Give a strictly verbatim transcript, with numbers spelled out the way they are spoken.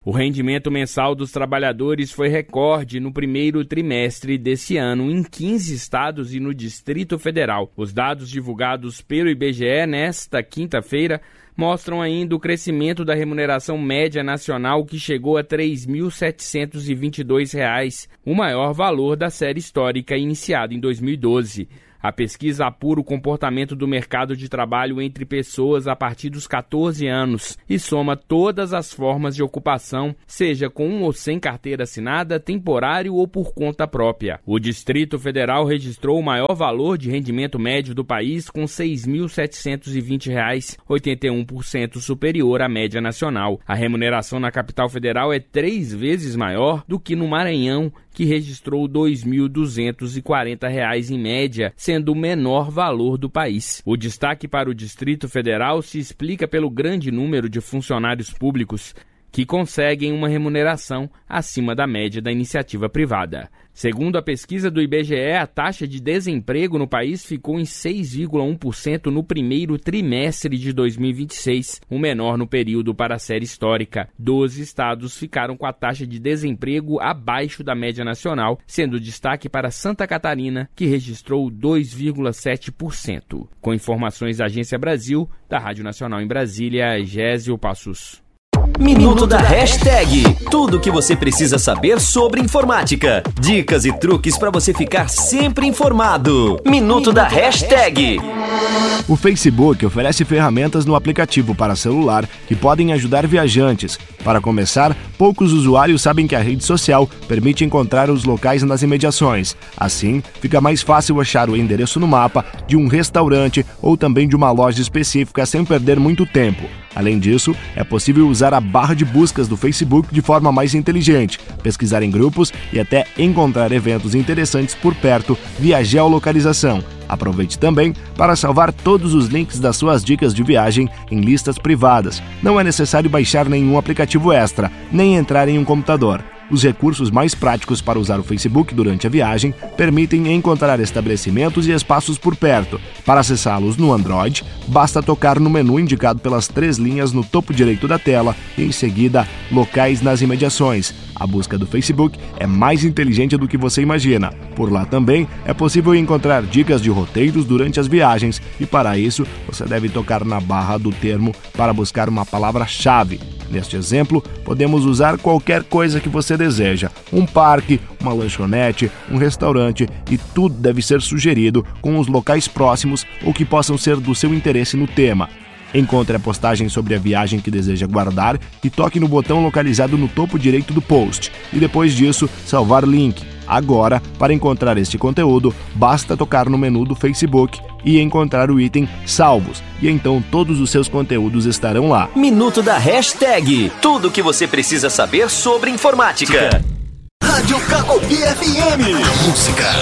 O rendimento mensal dos trabalhadores foi recorde no primeiro trimestre desse ano em quinze estados e no Distrito Federal. Os dados divulgados pelo I B G E nesta quinta-feira mostram ainda o crescimento da remuneração média nacional, que chegou a três mil setecentos e vinte e dois reais, o maior valor da série histórica iniciada em dois mil e doze. A pesquisa apura o comportamento do mercado de trabalho entre pessoas a partir dos catorze anos e soma todas as formas de ocupação, seja com ou sem carteira assinada, temporário ou por conta própria. O Distrito Federal registrou o maior valor de rendimento médio do país, com seis mil setecentos e vinte reais, oitenta e um por cento superior à média nacional. A remuneração na capital federal é três vezes maior do que no Maranhão, que registrou dois mil duzentos e quarenta reais em média, sendo o menor valor do país. O destaque para o Distrito Federal se explica pelo grande número de funcionários públicos que conseguem uma remuneração acima da média da iniciativa privada. Segundo a pesquisa do I B G E, a taxa de desemprego no país ficou em seis vírgula um por cento no primeiro trimestre de dois mil e vinte e seis, o menor no período para a série histórica. Doze estados ficaram com a taxa de desemprego abaixo da média nacional, sendo destaque para Santa Catarina, que registrou dois vírgula sete por cento. Com informações da Agência Brasil, da Rádio Nacional em Brasília, Gésio Passos. Minuto da Hashtag. Tudo o que você precisa saber sobre informática. Dicas e truques para você ficar sempre informado. Minuto da Hashtag. O Facebook oferece ferramentas no aplicativo para celular que podem ajudar viajantes. Para começar, poucos usuários sabem que a rede social permite encontrar os locais nas imediações. Assim, fica mais fácil achar o endereço no mapa de um restaurante ou também de uma loja específica sem perder muito tempo. Além disso, é possível usar a barra de buscas do Facebook de forma mais inteligente, pesquisar em grupos e até encontrar eventos interessantes por perto via geolocalização. Aproveite também para salvar todos os links das suas dicas de viagem em listas privadas. Não é necessário baixar nenhum aplicativo extra, nem entrar em um computador. Os recursos mais práticos para usar o Facebook durante a viagem permitem encontrar estabelecimentos e espaços por perto. Para acessá-los no Android, basta tocar no menu indicado pelas três linhas no topo direito da tela e, em seguida, locais nas imediações. A busca do Facebook é mais inteligente do que você imagina. Por lá também é possível encontrar dicas de roteiros durante as viagens e, para isso, você deve tocar na barra do termo para buscar uma palavra-chave. Neste exemplo, podemos usar qualquer coisa que você deseja, um parque, uma lanchonete, um restaurante, e tudo deve ser sugerido com os locais próximos ou que possam ser do seu interesse no tema. Encontre a postagem sobre a viagem que deseja guardar e toque no botão localizado no topo direito do post, e depois disso, salvar link. Agora, para encontrar este conteúdo, basta tocar no menu do Facebook e encontrar o item Salvos, e então todos os seus conteúdos estarão lá. Minuto da Hashtag. Tudo o que você precisa saber sobre informática. Rádio Cacobi F M. Música.